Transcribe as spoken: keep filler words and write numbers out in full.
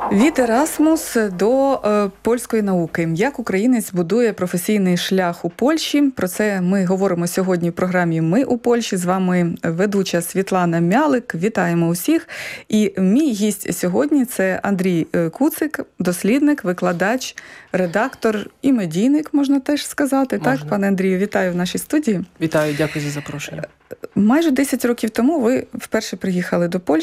Від Ерасмус до е, польської науки. Як українець будує професійний шлях у Польщі? Про це ми говоримо сьогодні в програмі «Ми у Польщі». З вами ведуча Світлана Мялик. Вітаємо усіх. І мій гість сьогодні – це Андрій Куцик, дослідник, викладач, редактор і медійник, можна теж сказати. Можна. Так, пане Андрію, вітаю в нашій студії. Вітаю, дякую за запрошення. Майже десять років тому ви вперше приїхали до Польщі.